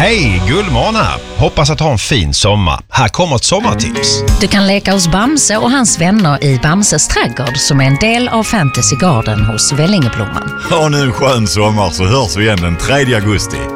Hej, Gullmården här. Hoppas att ha en fin sommar. Här kommer ett sommartips. Du kan leka hos Bamse och hans vänner i Bamses trädgård som är en del av Fantasy Garden hos Vällingeblomman. Ha nu en skön sommar så hörs vi igen den 3 augusti.